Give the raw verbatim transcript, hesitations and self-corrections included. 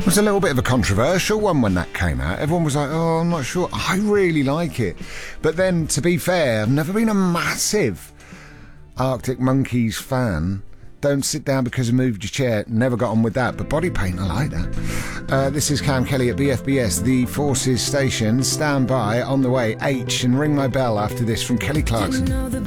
was a little bit of a controversial one when that came out. Everyone was like, oh, I'm not sure. I really like it. But then, to be fair, I've never been a massive Arctic Monkeys fan. Don't sit down because I moved your chair. Never got on with that. But Body Paint, I like that. Uh, this is Cam Kelly at B F B S, the Forces station. Stand by, on the way, H, and ring my bell after this from Kelly Clarkson. You know the